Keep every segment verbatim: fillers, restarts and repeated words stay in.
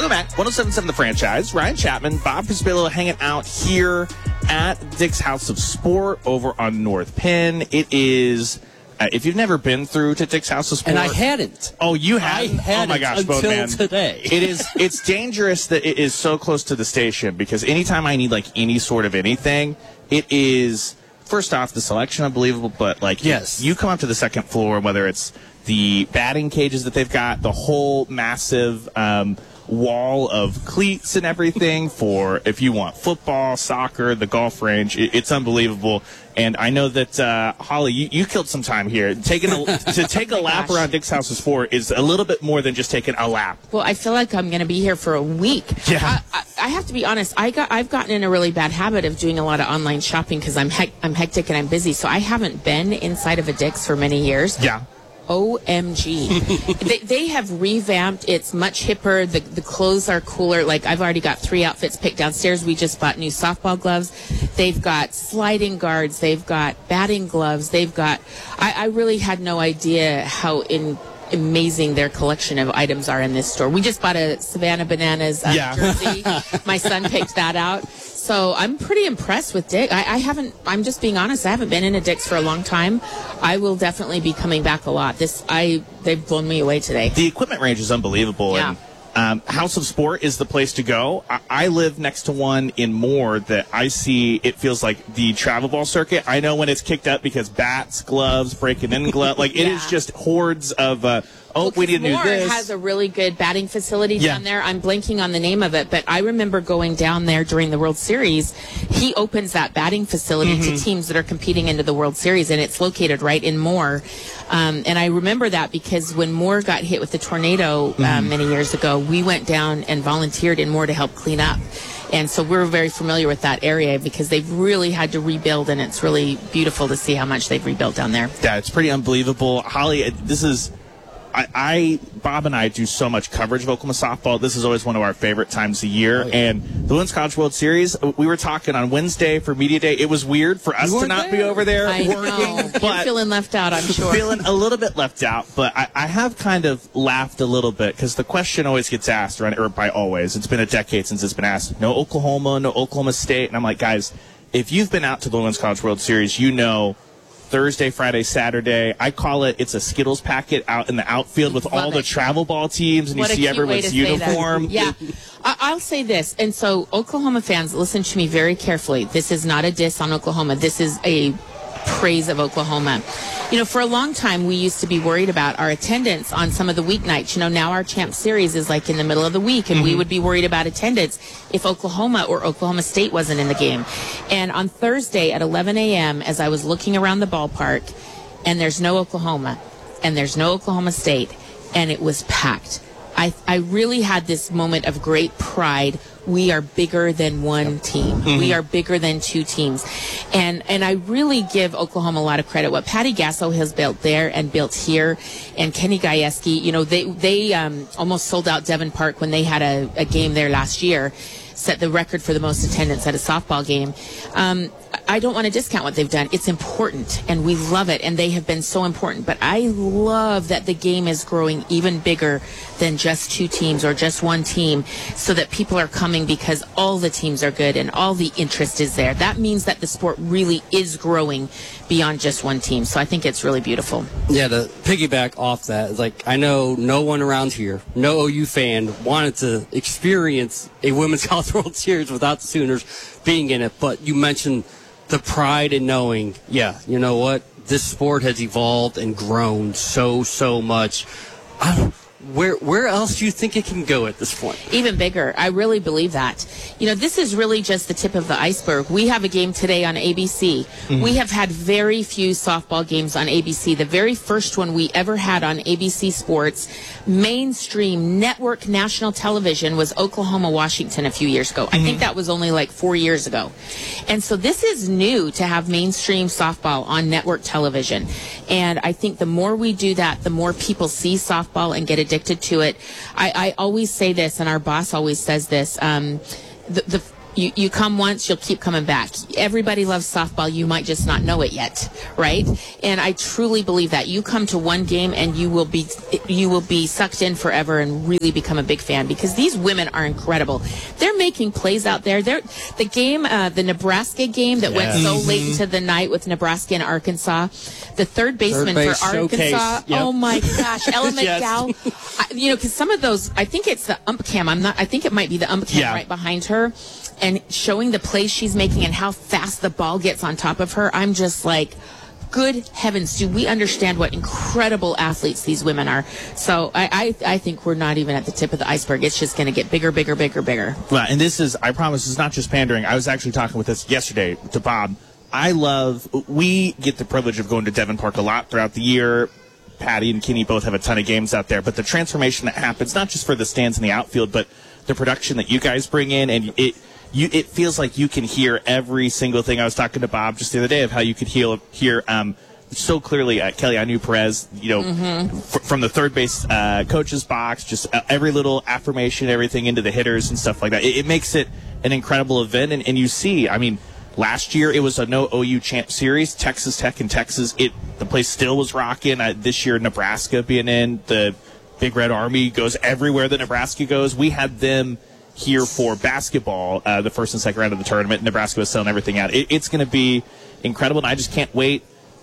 Welcome back. one oh seven point seven The Franchise. Ryan Chapman, Bob Crispillo hanging out here at Dick's House of Sport over on North Penn. It is, uh, if you've never been through to Dick's House of Sport. And I hadn't. Oh, you hadn't? I hadn't oh, my gosh, until Boatman. today. It is, it's dangerous that it is so close to the station because anytime I need, like, any sort of anything, it is, first off, the selection unbelievable, but, like, yes. you come up to the second floor, whether it's the batting cages that they've got, the whole massive um, wall of cleats and everything for if you want football, soccer, the golf range. It, it's unbelievable. And I know that, uh, Holly, you, you killed some time here. Taking a, to take a oh lap gosh. around Dick's House of Sport is a little bit more than just taking a lap. Well, I feel like I'm going to be here for a week. Yeah. I, I, I have to be honest. I got, I've gotten in a really bad habit of doing a lot of online shopping because I'm hec- I'm hectic and I'm busy. So I haven't been inside of a Dick's for many years. Yeah. O M G. they, they have revamped. It's much hipper. The, the clothes are cooler. Like, I've already got three outfits picked downstairs. We just bought new softball gloves. They've got sliding guards. They've got batting gloves. They've got... I, I really had no idea how in... amazing their collection of items are in this store. We just bought a Savannah Bananas uh, Yeah. jersey. My son picked that out. So I'm pretty impressed with Dick. I, I haven't, I'm just being honest, I haven't been in a Dick's for a long time. I will definitely be coming back a lot. This, I, they've blown me away today. The equipment range is unbelievable. Yeah. And um, House of Sport is the place to go. I, I live next to one in Moore that I see, it feels like the travel ball circuit. I know when it's kicked up because bats, gloves, breaking in gloves. Like, it Yeah. is just hordes of, uh, oh, Well, we need to do Moore this. has a really good batting facility Yeah. down there. I'm blanking on the name of it, but I remember going down there during the World Series. He opens that batting facility Mm-hmm. to teams that are competing into the World Series, and it's located right in Moore. Um, and I remember that because when Moore got hit with the tornado uh, Mm-hmm. many years ago, we went down and volunteered in Moore to help clean up. And so we're very familiar with that area because they've really had to rebuild, and it's really beautiful to see how much they've rebuilt down there. Yeah, it's pretty unbelievable. Holly, this is... I, I, Bob and I do so much coverage of Oklahoma softball. This is always one of our favorite times of year. Oh, yeah. And the Women's College World Series, we were talking on Wednesday for Media Day. It was weird for us You to weren't not be there. over there I working. know. You're But feeling left out, I'm sure. feeling a little bit left out. But I, I have kind of laughed a little bit because the question always gets asked, right, or by always. It's been a decade since it's been asked. No Oklahoma, no Oklahoma State. And I'm like, guys, if you've been out to the Women's College World Series, you know Thursday, Friday, Saturday. I call it, it's a Skittles packet out in the outfield with Love all the it. travel ball teams, and What you a see cute way everyone's to say that. uniform. Yeah. I- I'll say this. And so, Oklahoma fans, listen to me very carefully. This is not a diss on Oklahoma. This is a praise of Oklahoma. You know, for a long time, we used to be worried about our attendance on some of the weeknights. You know, now our Champ Series is like in the middle of the week, and mm-hmm. we would be worried about attendance if Oklahoma or Oklahoma State wasn't in the game. And on Thursday at eleven a.m., as I was looking around the ballpark, and there's no Oklahoma, and there's no Oklahoma State, and it was packed. I, I really had this moment of great pride. We are bigger than one team. Mm-hmm. We are bigger than two teams. And and I really give Oklahoma a lot of credit. What Patty Gasso has built there and built here, and Kenny Gajewski, you know, they, they um, almost sold out Devon Park when they had a, a game there last year, set the record for the most attendance at a softball game. Um, I don't want to discount what they've done. It's important, and we love it, and they have been so important. But I love that the game is growing even bigger than just two teams or just one team, so that people are coming because all the teams are good and all the interest is there. That means that the sport really is growing beyond just one team. So I think it's really beautiful. Yeah, to piggyback off that, like, I know no one around here, no O U fan, wanted to experience a Women's College World Series without the Sooners being in it, but you mentioned the pride in knowing, yeah, you know what, this sport has evolved and grown so, so much. I don't, where where else do you think it can go at this point? Even bigger. I really believe that. You know, this is really just the tip of the iceberg. We have a game today on A B C. Mm-hmm. We have had very few softball games on A B C. The very first one we ever had on A B C Sports, mainstream network national television, was Oklahoma-Washington a few years ago. Mm-hmm. I think that was only like four years ago. And so this is new to have mainstream softball on network television. And I think the more we do that, the more people see softball and get addicted to it. I, I always say this, and our boss always says this, um, the, the You, you come once, you'll keep coming back. Everybody loves softball. You might just not know it yet, right? And I truly believe that. You come to one game and you will be you will be sucked in forever and really become a big fan because these women are incredible. They're making plays out there. They're the game, uh, the Nebraska game that yes. went so mm-hmm. late into the night with Nebraska and Arkansas. The third baseman third base for Arkansas. Yep. Oh my gosh, Ella McDowell. I, you know, because some of those, I think it's the ump cam. I'm not. I think it might be the ump cam yeah. right behind her. And showing the plays she's making and how fast the ball gets on top of her, I'm just like, good heavens, do we understand what incredible athletes these women are? So I, I, I think we're not even at the tip of the iceberg. It's just going to get bigger, bigger, bigger, bigger. Well, and this is, I promise, it's not just pandering. I was actually talking with this yesterday to Bob. I love, we get the privilege of going to Devon Park a lot throughout the year. Patty and Kenny both have a ton of games out there, but the transformation that happens, not just for the stands in the outfield, but the production that you guys bring in, and it, You, it feels like you can hear every single thing. I was talking to Bob just the other day of how you could hear, hear um, so clearly uh, Kelly Anu Perez, you know, mm-hmm. f- from the third base uh, coach's box, just uh, every little affirmation, everything into the hitters and stuff like that. It, it makes it an incredible event. And, and you see, I mean, last year it was a no O U champ series, Texas Tech and Texas. It the place still was rocking. Uh, this year, Nebraska being in, the Big Red Army goes everywhere that Nebraska goes. We had them here for basketball, uh, the first and second round of the tournament. Nebraska was selling everything out. It, it's going to be incredible, and I just can't wait.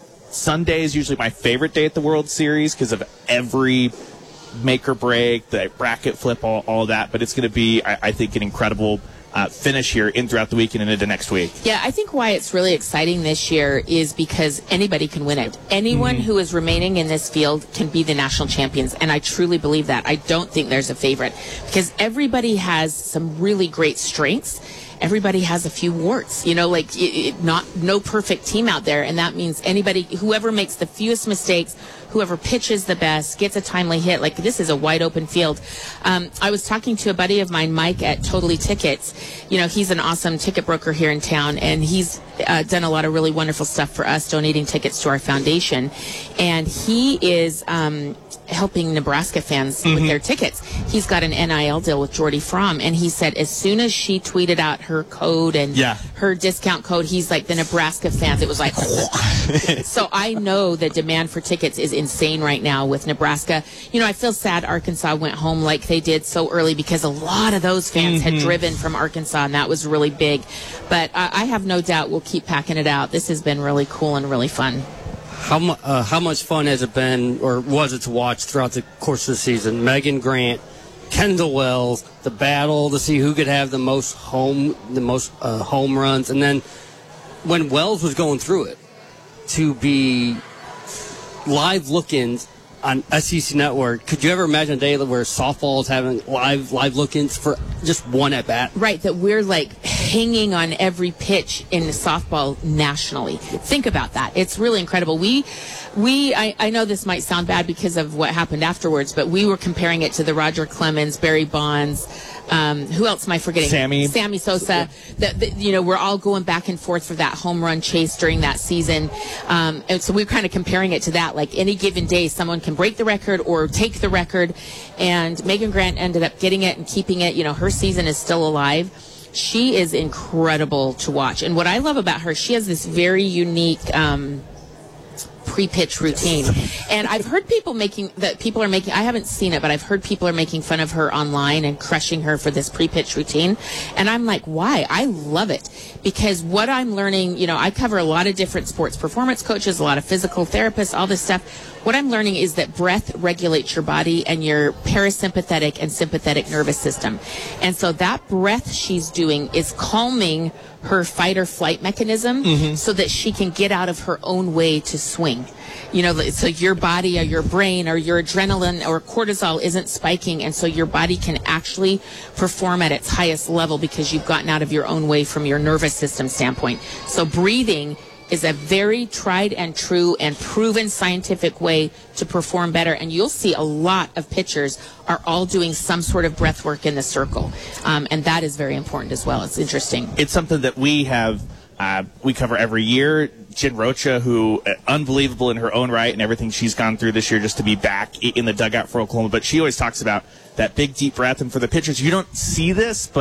Sunday is usually my favorite day at the World Series because of every make or break, the bracket flip, all, all that. But it's going to be, I, I think, an incredible uh, finish here in throughout the weekend and into next week. Yeah, I think why it's really exciting this year is because anybody can win it. Anyone mm-hmm. who is remaining in this field can be the national champions, and I truly believe that. I don't think there's a favorite because everybody has some really great strengths. Everybody has a few warts, you know, like it, it, not no perfect team out there, and that means anybody, whoever makes the fewest mistakes, whoever pitches the best, gets a timely hit. Like, this is a wide open field. Um, I was talking to a buddy of mine, Mike, at Totally Tickets. You know, he's an awesome ticket broker here in town, and he's uh, done a lot of really wonderful stuff for us, donating tickets to our foundation. And he is um, helping Nebraska fans mm-hmm. with their tickets. He's got an N I L deal with Jordy Fromm, and he said as soon as she tweeted out her code and yeah. her discount code, he's like, the Nebraska fans, it was like, so I know the demand for tickets is insane right now with Nebraska. You know, I feel sad Arkansas went home like they did so early because a lot of those fans mm-hmm. had driven from Arkansas, and that was really big. But uh, I have no doubt we'll keep packing it out. This has been really cool and really fun. How, mu- uh, how much fun has it been, or was it to watch throughout the course of the season? Megan Grant, Kendall Wells, the battle to see who could have the most home, the most uh, home runs, and then when Wells was going through it, to be live look-ins on S E C Network. Could you ever imagine a day where softball is having live live look-ins for just one at bat? Right, that we're like hanging on every pitch in softball nationally. Think about that. It's really incredible. We, we, I, I know this might sound bad because of what happened afterwards, but we were comparing it to the Roger Clemens, Barry Bonds. Um, who else am I forgetting? Sammy. Sammy Sosa. The, the, you know, we're all going back and forth for that home run chase during that season. Um, and so we're kind of comparing it to that. Like any given day, someone can break the record or take the record. And Megan Grant ended up getting it and keeping it. You know, her season is still alive. She is incredible to watch. And what I love about her, she has this very unique um, pre-pitch routine. And I've heard people making that people are making, I haven't seen it, but I've heard people are making fun of her online and crushing her for this pre-pitch routine. And I'm like, why? I love it. Because what I'm learning, you know, I cover a lot of different sports performance coaches, a lot of physical therapists, all this stuff. What I'm learning is that breath regulates your body and your parasympathetic and sympathetic nervous system. And so that breath she's doing is calming her fight or flight mechanism mm-hmm. so that she can get out of her own way to swing. You know, so your body or your brain or your adrenaline or cortisol isn't spiking, and so your body can actually perform at its highest level because you've gotten out of your own way from your nervous system standpoint. So breathing is a very tried and true and proven scientific way to perform better. And you'll see a lot of pitchers are all doing some sort of breath work in the circle. Um, and that is very important as well. It's interesting. It's something that we have, uh, we cover every year. Jen Rocha, who uh, unbelievable in her own right and everything she's gone through this year just to be back in the dugout for Oklahoma. But she always talks about that big deep breath. And for the pitchers, you don't see this, but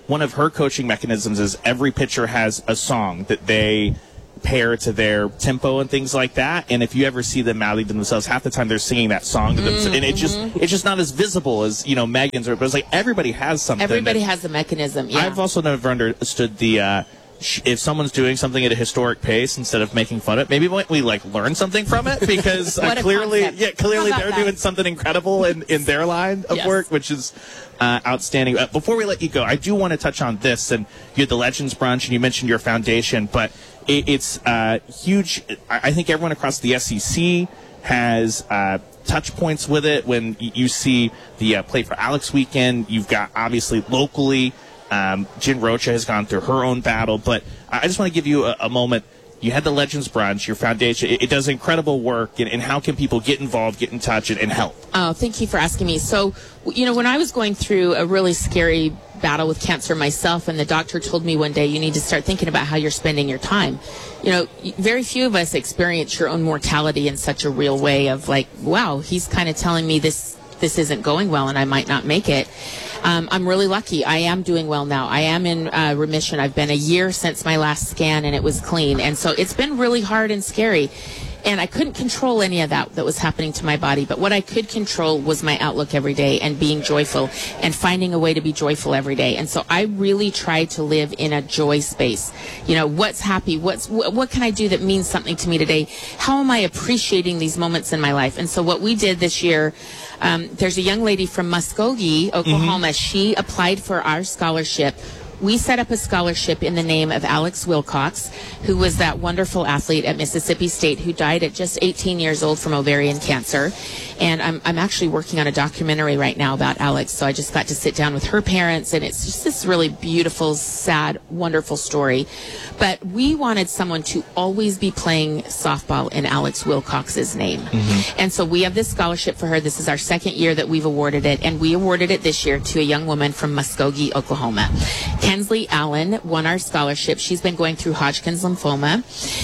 one of her coaching mechanisms is every pitcher has a song that they pair to their tempo and things like that. And if you ever see them mouthing to themselves, half the time they're singing that song to Mm-hmm. themselves. And it just it's just not as visible as, you know, Megan's, or but it's like everybody has something. Everybody that, has a mechanism. Yeah. I've also never understood the uh sh- if someone's doing something at a historic pace, instead of making fun of it, maybe we like learn something from it, because uh, What a clearly, concept. yeah, clearly How they're about that? doing something incredible in, in their line of Yes. work, which is uh, outstanding. Uh, before we let you go, I do want to touch on this. And you had the Legends Brunch, and you mentioned your foundation, but it, it's uh, huge. I, I think everyone across the S E C has uh, touch points with it. When y- you see the uh, Play for Alex weekend, you've got obviously locally. Um, Jen Rocha has gone through her own battle, but I just want to give you a, a moment. You had the Legends Brunch, your foundation. It, it does incredible work, and, and how can people get involved, get in touch, and, and help? Oh, thank you for asking me. So, you know, when I was going through a really scary battle with cancer myself, and the doctor told me one day, you need to start thinking about how you're spending your time. You know, very few of us experience your own mortality in such a real way of like, wow, he's kind of telling me this this isn't going well and I might not make it. Um, I'm really lucky. I am doing well now. I am in uh, remission. I've been a year since my last scan, and it was clean. And so it's been really hard and scary. And I couldn't control any of that that was happening to my body. But what I could control was my outlook every day and being joyful and finding a way to be joyful every day. And so I really try to live in a joy space. You know, what's happy? What's wh- what can I do that means something to me today? How am I appreciating these moments in my life? And so what we did this year, um, there's a young lady from Muskogee, Oklahoma. She applied for our scholarship. We set up a scholarship in the name of Alex Wilcox, who was that wonderful athlete at Mississippi State who died at just eighteen years old from ovarian cancer. And I'm, I'm actually working on a documentary right now about Alex, so I just got to sit down with her parents, and it's just this really beautiful, sad, wonderful story. But we wanted someone to always be playing softball in Alex Wilcox's name. Mm-hmm. And so we have this scholarship for her. This is our second year that we've awarded it, and we awarded it this year to a young woman from Muskogee, Oklahoma. Kensley Allen won our scholarship. She's been going through Hodgkin's lymphoma,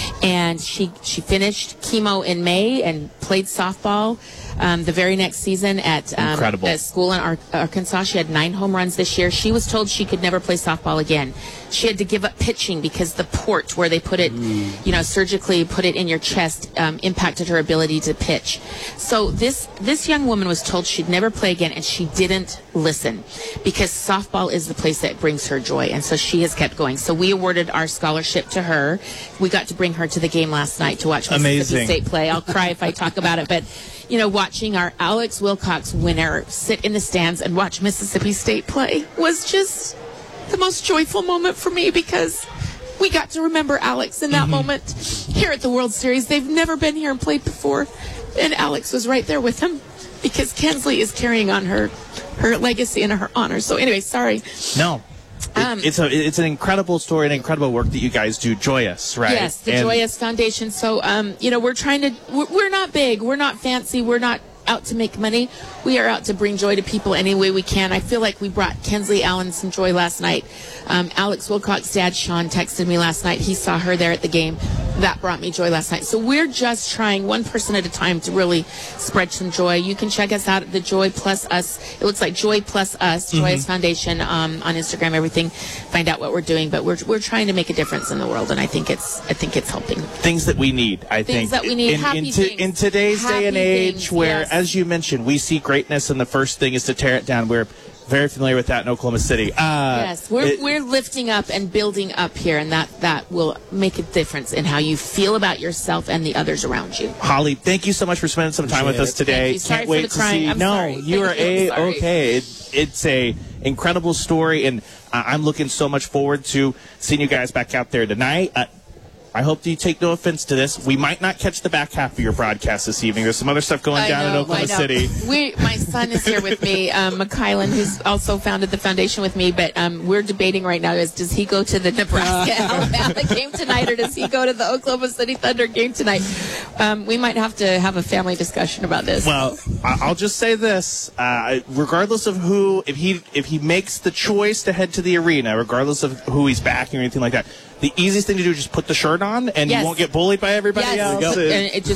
and she she finished chemo in May and played softball um, the very next season at um, Incredible. at school in Ar- Arkansas. She had nine home runs this year. She was told she could never play softball again. She had to give up pitching because the port where they put it, mm. you know, surgically put it in your chest, um, impacted her ability to pitch. So this this young woman was told she'd never play again, and she didn't listen because softball is the place that brings her joy, and so she has kept going. So we awarded our scholarship to her. We got to bring her to the game last night to watch Mississippi Amazing. State play. I'll cry if I talk about it, but you know, watching our Alex Wilcox winner sit in the stands and watch Mississippi State play was just the most joyful moment for me, because we got to remember Alex in that mm-hmm. moment here at the World Series. They've never been here and played before, and Alex was right there with him because Kensley is carrying on her her legacy and her honor. So anyway, sorry. No. Um, it's a it's an incredible story and incredible work that you guys do. Joyous, right? Yes, the And Joyous Foundation. So, um, you know, we're trying to, we're, we're not big, we're not fancy, we're not out to make money. We are out to bring joy to people any way we can. I feel like we brought Kensley Allen some joy last night. Um, Alex Wilcox's dad, Sean, texted me last night. He saw her there at the game. That brought me joy last night. So we're just trying one person at a time to really spread some joy. You can check us out at the Joy Plus Us. It looks like Joy Plus Us, Joyous mm-hmm. Foundation, um, on Instagram, everything. Find out what we're doing. But we're we're trying to make a difference in the world, and I think it's I think it's helping. Things that we need, I things think. that we need. In, happy in, to, things. in today's happy day and age, things, where, yes. as you mentioned, we see greatness, and the first thing is to tear it down. We're very familiar with that in Oklahoma City. Uh, yes, we're it, we're lifting up and building up here, and that that will make a difference in how you feel about yourself and the others around you. Holly, thank you so much for spending some time with us today. Thank you. Sorry Can't for wait the to crying. see. I'm no, sorry. you Thank are you. I'm a sorry. okay. It, it's a incredible story, and uh, I'm looking so much forward to seeing you guys back out there tonight. Uh, I hope that you take no offense to this. We might not catch the back half of your broadcast this evening. There's some other stuff going I down know, in Oklahoma I know. City. We, my son is here with me, um, McKylan, who's also founded the foundation with me. But um, we're debating right now: is does he go to the Nebraska Alabama game tonight, or does he go to the Oklahoma City Thunder game tonight? Um, we might have to have a family discussion about this. Well, I- I'll just say this: uh, regardless of who, if he if he makes the choice to head to the arena, regardless of who he's backing or anything like that, the easiest thing to do is just put the shirt on, and Yes. you won't get bullied by everybody yes, else. and it just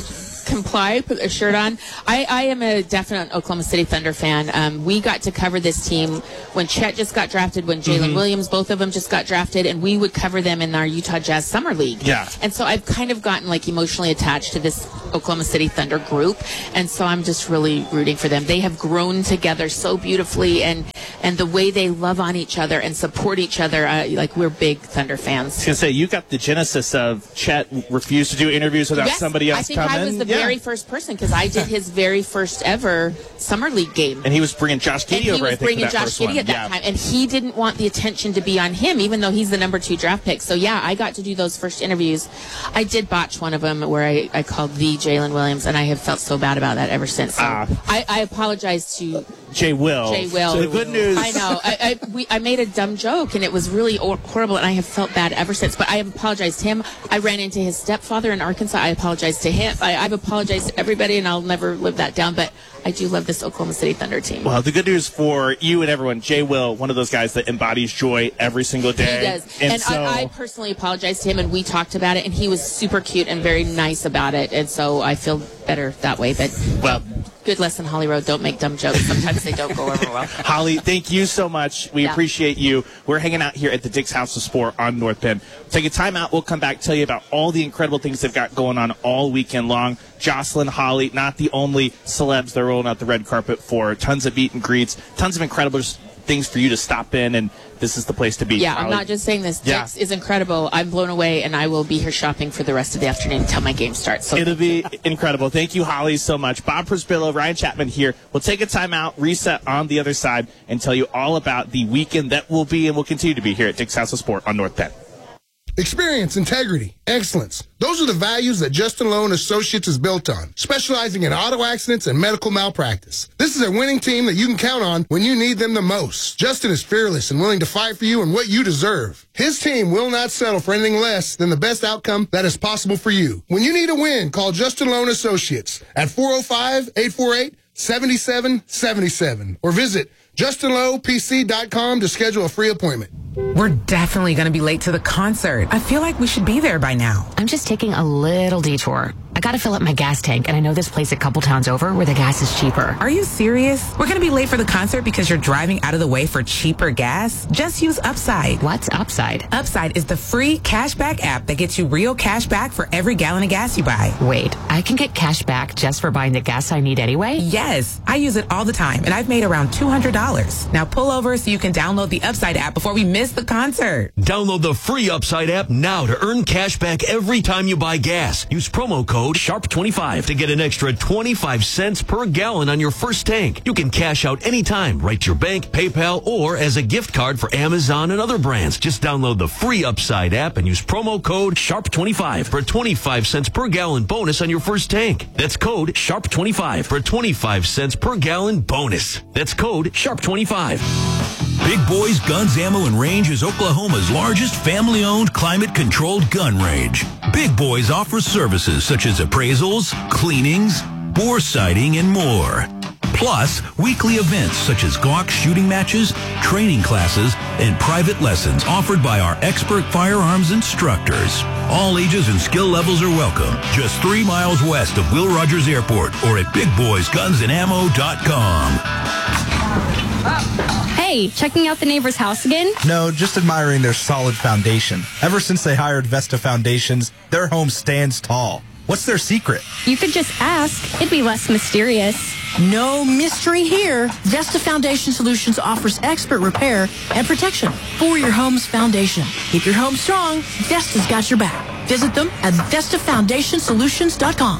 comply, put a shirt on. I, I am a definite Oklahoma City Thunder fan. Um, we got to cover this team when Chet just got drafted, when Jalen mm-hmm. Williams, both of them just got drafted, and we would cover them in our Utah Jazz Summer League. Yeah. And so I've kind of gotten like emotionally attached to this Oklahoma City Thunder group, and so I'm just really rooting for them. They have grown together so beautifully, and and the way they love on each other and support each other, uh, like we're big Thunder fans. I was going to say, you got the genesis of Chet refused to do interviews without yes, somebody else I think coming. I was the yeah. very first person because I did his very first ever Summer League game. And he was bringing Josh Giddey over, I think, bringing for that Josh first Giddey one. at that yeah. time, and he didn't want the attention to be on him, even though he's the number two draft pick. So yeah, I got to do those first interviews. I did botch one of them where I, I called the Jalen Williams, and I have felt so bad about that ever since. So ah. I, I apologize to Jay Will. Jay Will. So the good news. I know. I, I, we, I made a dumb joke, and it was really or- horrible, and I have felt bad ever since. But I have apologized to him. I ran into his stepfather in Arkansas. I apologized to him. I, I've apologized to everybody, and I'll never live that down. But I do love this Oklahoma City Thunder team. Well, the good news for you and everyone, Jay Will, one of those guys that embodies joy every single day. He does. And, And so, I, I personally apologized to him, and we talked about it, and he was super cute and very nice about it. And so I feel better that way. But well, good lesson, Holly Road. Don't make dumb jokes. Sometimes they don't go over well. Holly, thank you so much. We Yeah. appreciate you. We're hanging out here at the Dick's House of Sport on North Penn. Take a time out. We'll come back, tell you about all the incredible things they've got going on all weekend long. Jocelyn, Holly, not the only celebs they're rolling out the red carpet for. Tons of meet and greets, tons of incredible things for you to stop in, and this is the place to be. Yeah, Holly. I'm not just saying this. Yeah. Dick's is incredible. I'm blown away, and I will be here shopping for the rest of the afternoon until my game starts. So It'll be incredible. Thank you, Holly, so much. Bob Prisbillo, Ryan Chapman here. We'll take a time out, reset on the other side, and tell you all about the weekend that will be and will continue to be here at Dick's House of Sport on North Penn. Experience, integrity, excellence. Those are the values that Justin Lowe and Associates is built on, specializing in auto accidents and medical malpractice. This is a winning team that you can count on when you need them the most. Justin is fearless and willing to fight for you and what you deserve. His team will not settle for anything less than the best outcome that is possible for you. When you need a win, call Justin Lowe and Associates at four oh five, eight four eight, seven seven seven seven or visit justin lowe p c dot com to schedule a free appointment. We're definitely going to be late to the concert. I feel like we should be there by now. I'm just taking a little detour. I gotta fill up my gas tank, and I know this place a couple towns over where the gas is cheaper. Are you serious? We're going to be late for the concert because you're driving out of the way for cheaper gas? Just use Upside. What's Upside? Upside is the free cashback app that gets you real cash back for every gallon of gas you buy. Wait, I can get cash back just for buying the gas I need anyway? Yes, I use it all the time, and I've made around two hundred dollars. Now pull over so you can download the Upside app before we miss the concert. Download the free Upside app now to earn cash back every time you buy gas. Use promo code sharp twenty-five to get an extra twenty-five cents per gallon on your first tank. You can cash out anytime, right to your bank, PayPal, or as a gift card for Amazon and other brands. Just download the free Upside app and use promo code sharp twenty-five for a twenty-five cents per gallon bonus on your first tank. That's code sharp twenty-five for a twenty-five cents per gallon bonus. That's code sharp twenty-five. Big Boys Guns, Ammo, and Range is Oklahoma's largest family-owned, climate-controlled gun range. Big Boys offers services such as appraisals, cleanings, bore sighting, and more. Plus, weekly events such as Glock shooting matches, training classes, and private lessons offered by our expert firearms instructors. All ages and skill levels are welcome. Just three miles west of Will Rogers Airport or at big boys guns and ammo dot com. Hey, checking out the neighbor's house again? No, just admiring their solid foundation. Ever since they hired Vesta Foundations, their home stands tall. What's their secret? You could just ask. It'd be less mysterious. No mystery here. Vesta Foundation Solutions offers expert repair and protection for your home's foundation. Keep your home strong. Vesta's got your back. Visit them at vesta foundation solutions dot com.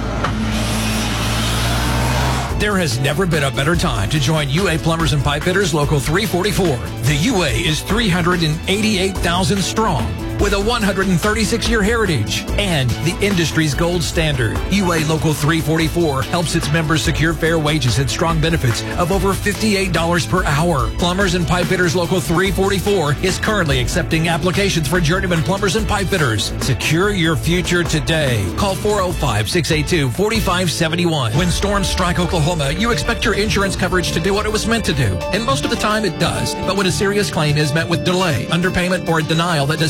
There has never been a better time to join U A Plumbers and Pipe Fitters Local three forty-four. The U A is three hundred eighty-eight thousand strong with a one hundred thirty-six year heritage and the industry's gold standard. U A Local three forty-four helps its members secure fair wages and strong benefits of over fifty-eight dollars per hour. Plumbers and Pipe Fitters Local three forty-four is currently accepting applications for journeyman plumbers and pipe fitters. Secure your future today. Call four oh five, six eight two, four five seven one. When storms strike Oklahoma, you expect your insurance coverage to do what it was meant to do. And most of the time it does. But when a serious claim is met with delay, underpayment, or a denial that does not feel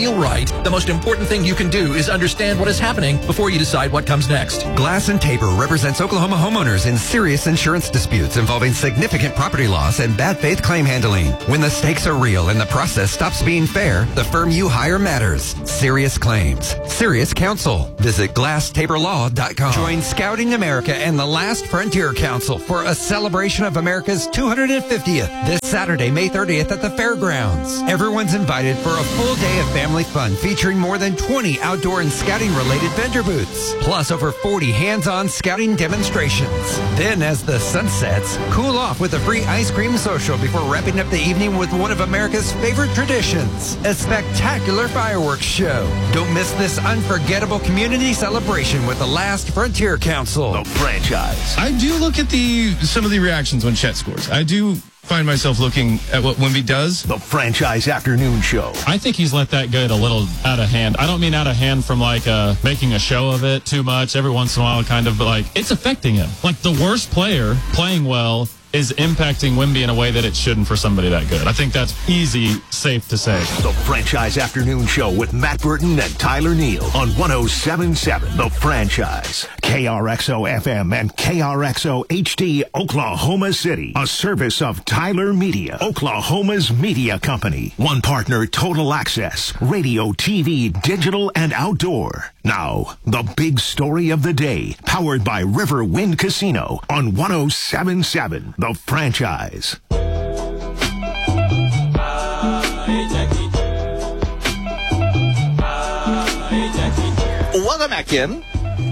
feel right, the most important thing you can do is understand what is happening before you decide what comes next. Glass and Tabor represents Oklahoma homeowners in serious insurance disputes involving significant property loss and bad faith claim handling. When the stakes are real and the process stops being fair, the firm you hire matters. Serious Claims. Serious Counsel. Visit glass tabor law dot com. Join Scouting America and the Last Frontier Council for a celebration of America's two hundred fiftieth this Saturday, May thirtieth at the fairgrounds. Everyone's invited for a full day of family fun featuring more than twenty outdoor and scouting related vendor booths, plus over forty hands-on scouting demonstrations. Then as the sun sets, cool off with a free ice cream social before wrapping up the evening with one of America's favorite traditions, a spectacular fireworks show. Don't miss this unforgettable community celebration with the Last Frontier Council. The franchise. I do look at the some of the reactions when Chet scores. I do find myself looking at what Wemby does. The Franchise Afternoon Show. I think he's let that get a little out of hand. I don't mean out of hand from like uh, making a show of it too much every once in a while, kind of, but like it's affecting him. Like the worst player playing well is impacting Wemby in a way that it shouldn't for somebody that good. I think that's easy, safe to say. The Franchise Afternoon Show with Matt Burton and Tyler Neal on one oh seven point seven The Franchise. K R X O F M and K R X O H D Oklahoma City. A service of Tyler Media, Oklahoma's media company. One partner, Total Access, radio, T V, digital, and outdoor. Now, the big story of the day, powered by River Wind Casino on one oh seven point seven The Franchise. Welcome back in.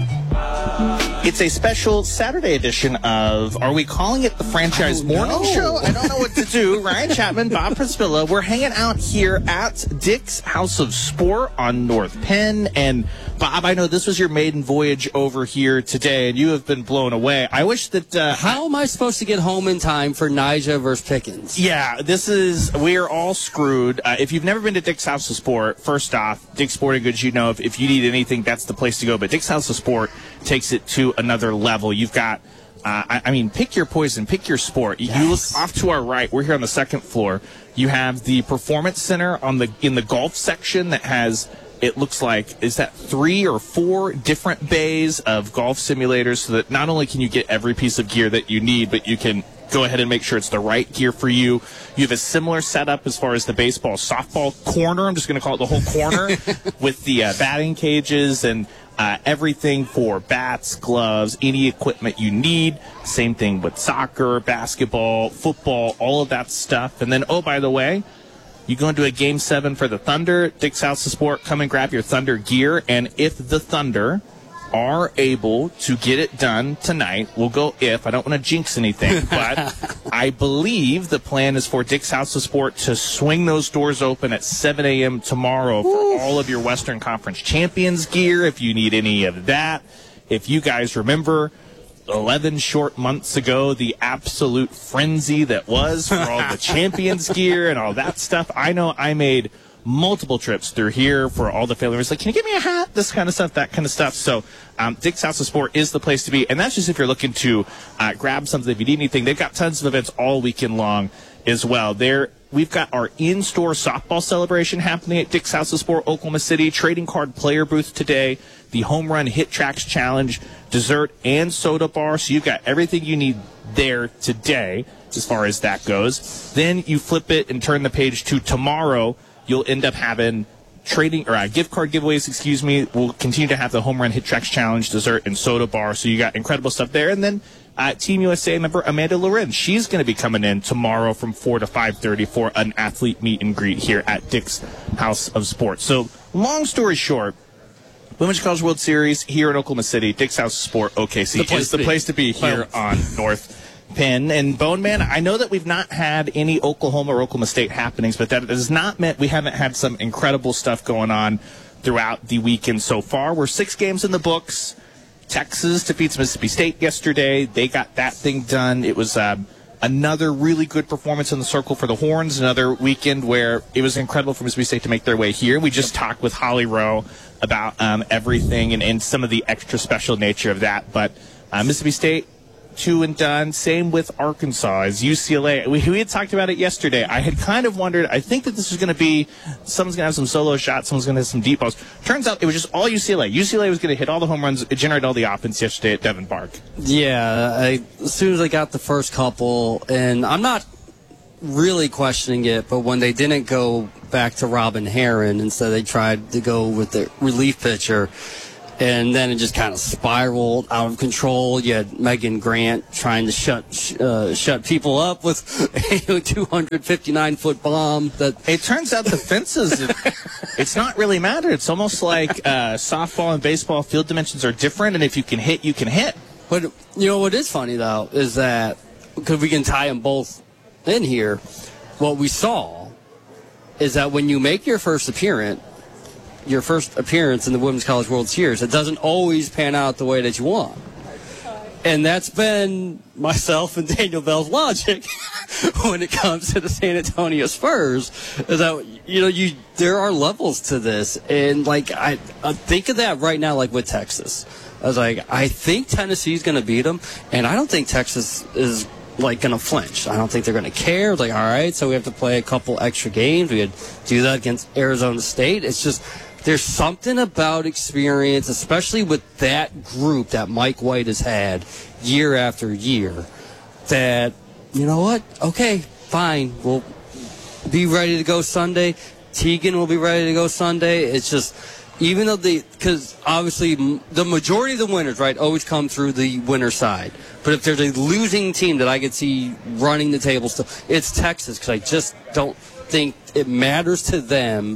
It's a special Saturday edition of, are we calling it the Franchise Morning know. Show? I don't know what to do. Ryan Chapman, Bob Prispilla. We're hanging out here at Dick's House of Sport on North Penn. And Bob, I know this was your maiden voyage over here today, and you have been blown away. I wish that... Uh, How am I supposed to get home in time for Nyjah versus Pickens? Yeah, this is... We are all screwed. Uh, if you've never been to Dick's House of Sport, first off, Dick's Sporting Goods, you know, if, if you need anything, that's the place to go. But Dick's House of Sport takes it to another level. You've got... Uh, I, I mean, pick your poison, pick your sport. You, yes. you look off to our right. We're here on the second floor. You have the Performance Center on the in the golf section that has... It looks like, is that three or four different bays of golf simulators so that not only can you get every piece of gear that you need, but you can go ahead and make sure it's the right gear for you. You have a similar setup as far as the baseball, softball corner. I'm just going to call it the whole corner with the uh, batting cages and uh, everything for bats, gloves, any equipment you need. Same thing with soccer, basketball, football, all of that stuff. And then, oh, by the way, you go into a game seven for the Thunder, Dick's House of Sport, come and grab your Thunder gear. And if the Thunder are able to get it done tonight, we'll go if, I don't want to jinx anything, but I believe the plan is for Dick's House of Sport to swing those doors open at seven a.m. tomorrow for Oof. all of your Western Conference Champions gear, if you need any of that. If you guys remember... eleven short months ago, the absolute frenzy that was for all the Champions gear and all that stuff. I know I made multiple trips through here for all the family members. Like, can you give me a hat? This kind of stuff, that kind of stuff. So um, Dick's House of Sport is the place to be. And that's just if you're looking to uh, grab something. If you need anything, they've got tons of events all weekend long as well. There, we've got our in-store softball celebration happening at Dick's House of Sport, Oklahoma City. Trading card player booth today. The Home Run Hit Tracks Challenge, dessert and soda bar. So you've got everything you need there today as far as that goes. Then you flip it and turn the page to tomorrow. You'll end up having trading or uh, gift card giveaways, excuse me. We'll continue to have the Home Run Hit Tracks Challenge, dessert, and soda bar. So you got incredible stuff there. And then uh, Team U S A member Amanda Loren, she's going to be coming in tomorrow from four to five thirty for an athlete meet and greet here at Dick's House of Sport. So long story short, Women's College World Series here in Oklahoma City, Dick's House of Sport, O K C, is the place to be here on North Penn. And Bone Man, I know that we've not had any Oklahoma or Oklahoma State happenings, but that does not mean we haven't had some incredible stuff going on throughout the weekend so far. We're six games in the books. Texas defeats Mississippi State yesterday. They got that thing done. It was um, another really good performance in the circle for the Horns, another weekend where it was incredible for Mississippi State to make their way here. We just talked with Holly Rowe about um, everything and, and some of the extra special nature of that. But uh, Mississippi State two and done. Same with Arkansas as U C L A. We, we had talked about it yesterday. I had kind of wondered, I think that this was going to be, someone's going to have some solo shots, someone's going to have some deep balls. Turns out it was just all U C L A. U C L A was going to hit all the home runs, generate all the offense yesterday at Devon Park. Yeah, I, as soon as I got the first couple, and I'm not really questioning it, but when they didn't go back to Robin Herron, instead they tried to go with the relief pitcher, and then it just kind of spiraled out of control. You had Megan Grant trying to shut uh, shut people up with a two hundred fifty-nine foot bomb. That it turns out the fences, it's not really matter. It's almost like uh, softball and baseball field dimensions are different, and if you can hit, you can hit. But you know what is funny though is that because we can tie them both in here, what we saw is that when you make your first appearance. your first appearance in the Women's College World Series, it doesn't always pan out the way that you want. And that's been myself and Daniel Bell's logic when it comes to the San Antonio Spurs, is that, you know, you there are levels to this. And, like, I, I think of that right now, like, with Texas. I was like, I think Tennessee's going to beat them, and I don't think Texas is, like, going to flinch. I don't think they're going to care. Like, all right, so we have to play a couple extra games. We had to do that against Arizona State. It's just... there's something about experience, especially with that group that Mike White has had year after year, that, you know what, okay, fine, we'll be ready to go Sunday. Tegan will be ready to go Sunday. It's just, even though the, because obviously the majority of the winners, right, always come through the winner side. But if there's a losing team that I could see running the table still, it's Texas, because I just don't think it matters to them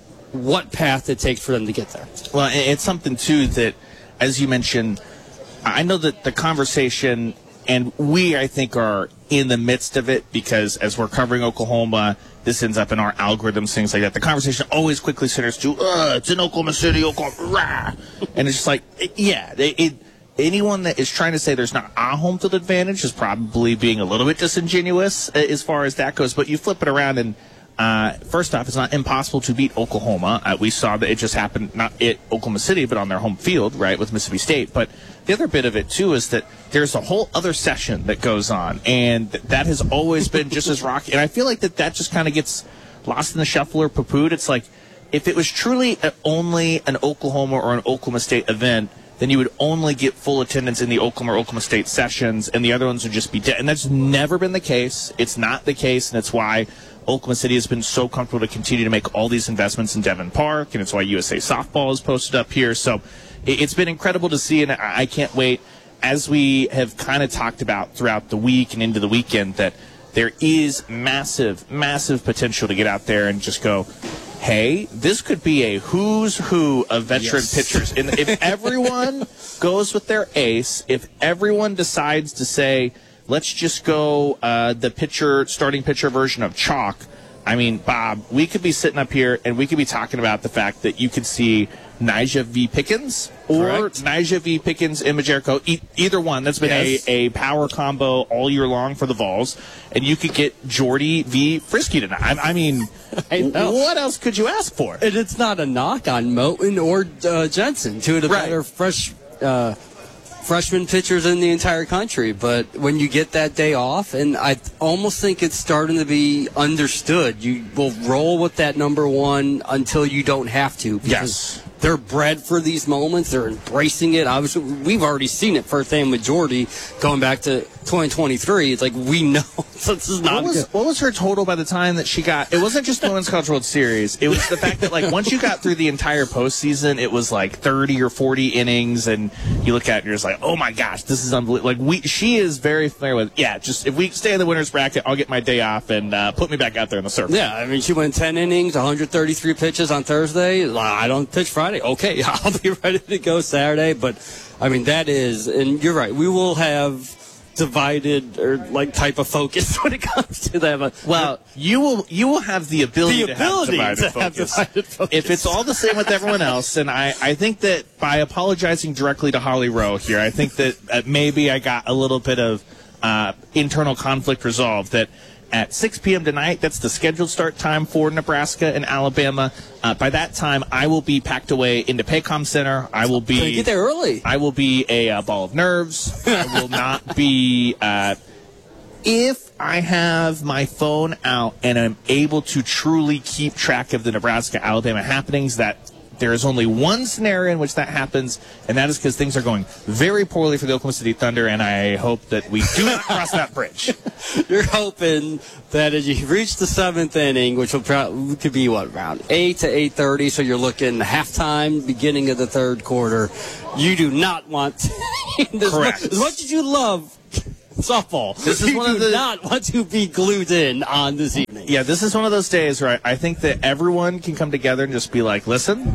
what path it takes for them to get there. Well, it's something, too, that, as you mentioned, I know that the conversation, and we, I think, are in the midst of it, because as we're covering Oklahoma, this ends up in our algorithms, things like that. The conversation always quickly centers to, uh, it's in Oklahoma City, Oklahoma, rah. And it's just like, yeah, it, it, anyone that is trying to say there's not a home field advantage is probably being a little bit disingenuous as far as that goes. But you flip it around and, Uh, first off, it's not impossible to beat Oklahoma. Uh, we saw that it just happened not at Oklahoma City, but on their home field, right, with Mississippi State. But the other bit of it, too, is that there's a whole other session that goes on, and th- that has always been just as rocky. And I feel like that that just kind of gets lost in the shuffle or poo-pooed. It's like, if it was truly a, only an Oklahoma or an Oklahoma State event, then you would only get full attendance in the Oklahoma or Oklahoma State sessions, and the other ones would just be dead. And that's never been the case. It's not the case, and it's why Oklahoma City has been so comfortable to continue to make all these investments in Devon Park, and it's why U S A Softball is posted up here. So it's been incredible to see, and I can't wait, as we have kind of talked about throughout the week and into the weekend, that there is massive, massive potential to get out there and just go, hey, this could be a who's who of veteran yes. pitchers. And if everyone goes with their ace, if everyone decides to say, let's just go uh, the pitcher, starting pitcher version of chalk, I mean, Bob, we could be sitting up here and we could be talking about the fact that you could see Nyjah V. Pickens or Correct. Nyjah V. Pickens and Majerko, e- either one. That's been yes. a, a power combo all year long for the Vols. And you could get Jordy V. Frisky tonight. I, I mean, I what else could you ask for? And it's not a knock on Moten or uh, Jensen, two of the right. better fresh uh, freshman pitchers in the entire country. But when you get that day off, and I almost think it's starting to be understood, you will roll with that number one until you don't have to. Yes. They're bred for these moments. They're embracing it. Obviously, we've already seen it firsthand with Jordy going back to twenty twenty-three. It's like, we know this is not what was, good. What was her total by the time that she got? It wasn't just the Women's College World Series. It was the fact that, like, once you got through the entire postseason, it was like thirty or forty innings, and you look at it and you're just like, oh my gosh, this is unbelievable. Like, we, she is very familiar with, yeah, just if we stay in the winner's bracket, I'll get my day off and uh, put me back out there in the circle. Yeah, I mean, she went ten innings, one hundred thirty-three pitches on Thursday. I don't pitch Friday. Okay, I'll be ready to go Saturday. But, I mean, that is, and you're right, we will have divided or like type of focus when it comes to that. But, well, you will you will have the ability, the to, ability have divided, to focus. have divided focus. If it's all the same with everyone else, and I, I think that by apologizing directly to Holly Rowe here, I think that uh, maybe I got a little bit of uh, internal conflict resolved. That at six p.m. tonight. That's the scheduled start time for Nebraska and Alabama. Uh, by that time, I will be packed away into Paycom Center. I will be get there early. I will be a uh, ball of nerves. I will not be. Uh, if I have my phone out and I'm able to truly keep track of the Nebraska-Alabama happenings, that there is only one scenario in which that happens, and that is because things are going very poorly for the Oklahoma City Thunder, and I hope that we do not cross that bridge. You're hoping that as you reach the seventh inning, which will probably could be, what, around eight to eight thirty, so you're looking halftime, beginning of the third quarter. You do not want this Correct. Much, as much as you love softball, this is you one do of the, not want to be glued in on this evening. Yeah, this is one of those days where I, I think that everyone can come together and just be like, listen,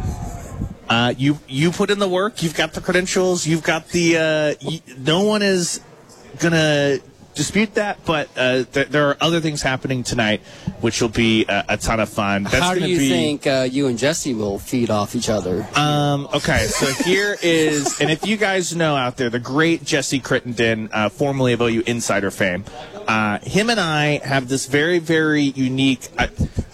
uh, you you put in the work, you've got the credentials, you've got the, uh, you, no one is going to dispute that, but uh, th- there are other things happening tonight, which will be a, a ton of fun. That's How do you be, think uh, you and Jesse will feed off each other? Um, okay, so here is, and if you guys know out there, the great Jesse Crittenden, uh, formerly of O U Insider fame, uh, him and I have this very, very unique. Uh,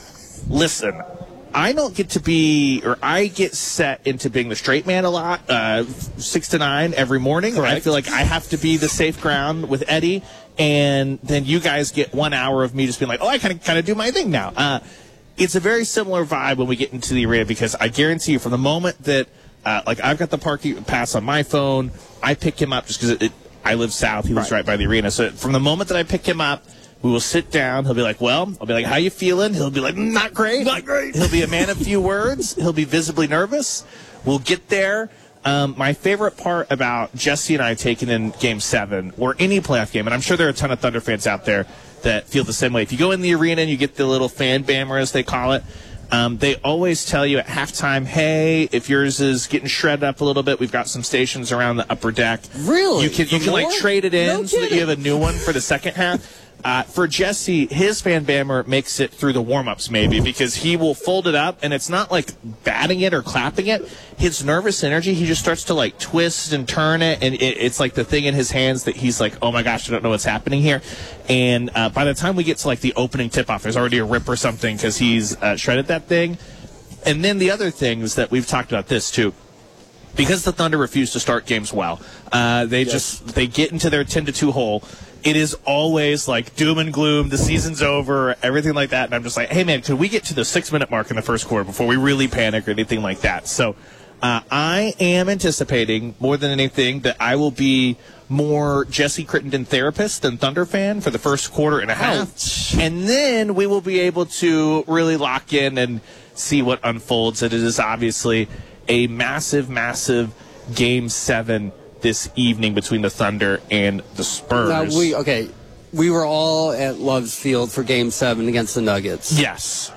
listen, I don't get to be, or I get set into being the straight man a lot, uh, six to nine every morning. Correct. I feel like I have to be the safe ground with Eddie, and then you guys get one hour of me just being like, oh, I kind of kind of do my thing now. Uh, it's a very similar vibe when we get into the arena, because I guarantee you, from the moment that, uh, like, I've got the parking pass on my phone, I pick him up just because I live south, he lives right. right by the arena. So from the moment that I pick him up, we will sit down. He'll be like, well, I'll be like, how you feeling? He'll be like, not great. Not great. He'll be a man of few words. He'll be visibly nervous. We'll get there. Um, my favorite part about Jesse and I taking in Game seven, or any playoff game, and I'm sure there are a ton of Thunder fans out there that feel the same way. If you go in the arena and you get the little fan bammer, as they call it, um, they always tell you at halftime, hey, if yours is getting shredded up a little bit, we've got some stations around the upper deck. Really? You can, you can like, trade it in No so that kidding. you have a new one for the second half. Uh, for Jesse, his fan bammer makes it through the warm-ups maybe, because he will fold it up, and it's not like batting it or clapping it. His nervous energy, he just starts to like twist and turn it, and it, it's like the thing in his hands that he's like, oh my gosh, I don't know what's happening here. And uh, by the time we get to like the opening tip-off, there's already a rip or something, because he's uh, shredded that thing. And then the other things that we've talked about this too. Because the Thunder refuse to start games well, uh, they yes. just they get into their ten to two hole. It is always like doom and gloom, the season's over, everything like that. And I'm just like, hey, man, could we get to the six-minute mark in the first quarter before we really panic or anything like that? So uh, I am anticipating, more than anything, that I will be more Jesse Crittenden therapist than Thunder fan for the first quarter and a half. Ouch. And then we will be able to really lock in and see what unfolds. And it is obviously a massive, massive Game seven this evening between the Thunder and the Spurs. Now we okay, we were all at Love's Field for Game Seven against the Nuggets. Yes.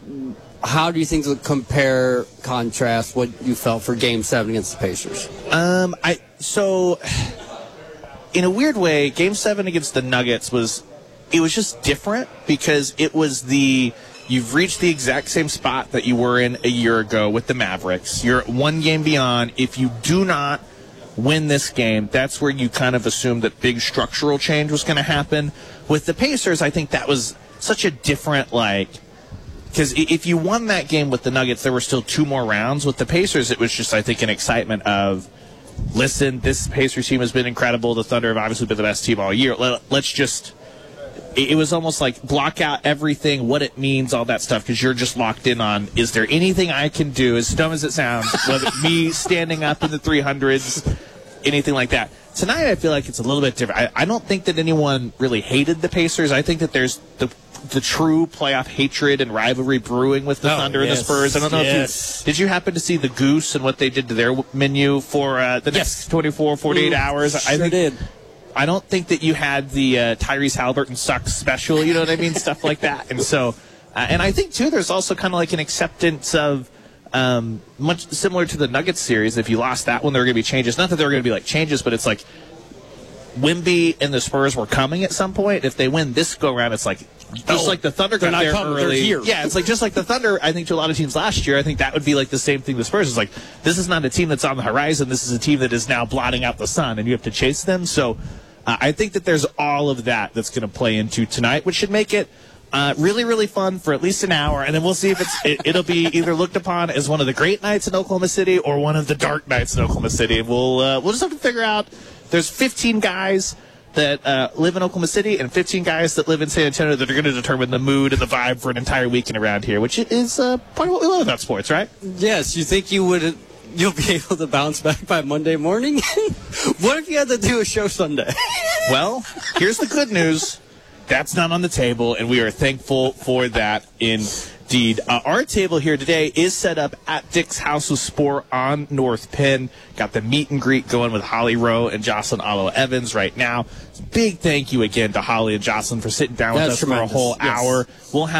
How do you think to compare, contrast what you felt for Game Seven against the Pacers? Um, I so in a weird way, Game Seven against the Nuggets was it was just different, because it was the you've reached the exact same spot that you were in a year ago with the Mavericks. You're one game beyond. If you do not win this game, that's where you kind of assumed that big structural change was going to happen. With the Pacers, I think that was such a different, like, because if you won that game with the Nuggets, there were still two more rounds. With the Pacers, it was just, I think, an excitement of, listen, this Pacers team has been incredible. The Thunder have obviously been the best team all year. Let, let's just, it was almost like block out everything, what it means, all that stuff, because you're just locked in on, is there anything I can do, as dumb as it sounds, whether me standing up in the three hundreds, anything like that. Tonight, I feel like it's a little bit different. I, I don't think that anyone really hated the Pacers. I think that there's the the true playoff hatred and rivalry brewing with the oh, Thunder yes. and the Spurs. I don't know yes. if you did you happen to see the Goose and what they did to their menu for uh, the yes. next twenty-four, forty-eight Ooh, hours. Sure I think, did. I don't think that you had the uh, Tyrese Halliburton sucks special, you know what I mean? Stuff like that. And so, uh, and I think, too, there's also kind of like an acceptance of, um, much similar to the Nuggets series. If you lost that one, there were going to be changes. Not that there were going to be like changes, but it's like Wemby and the Spurs were coming at some point. If they win this go-around, it's like, just oh, like the Thunder got there coming, early. Here. Yeah, it's like just like the Thunder, I think, to a lot of teams last year, I think that would be like the same thing the Spurs is like, this is not a team that's on the horizon. This is a team that is now blotting out the sun, and you have to chase them. So Uh, I think that there's all of that that's going to play into tonight, which should make it uh, really, really fun for at least an hour. And then we'll see if it's it, it'll be either looked upon as one of the great nights in Oklahoma City or one of the dark nights in Oklahoma City. We'll uh, we'll just have to figure out. There's fifteen guys that uh, live in Oklahoma City and fifteen guys that live in San Antonio that are going to determine the mood and the vibe for an entire weekend around here, which is uh, part of what we love about sports, right? Yes, you think you would you'll be able to bounce back by Monday morning? What if you had to do a show Sunday? Well, here's the good news. That's not on the table, and we are thankful for that indeed. Uh, our table here today is set up at Dick's House of Sport on North Penn. Got the meet and greet going with Holly Rowe and Jocelyn Alo Evans right now. Big thank you again to Holly and Jocelyn for sitting down with That's us tremendous. for a whole Yes. hour. We'll have